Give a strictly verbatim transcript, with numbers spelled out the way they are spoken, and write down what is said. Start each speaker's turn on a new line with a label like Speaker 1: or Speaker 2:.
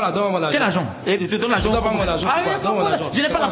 Speaker 1: Voilà, donne-moi l'argent.
Speaker 2: Quel argent?
Speaker 1: Et tu te donnes l'argent.
Speaker 2: Ah, je n'ai pas la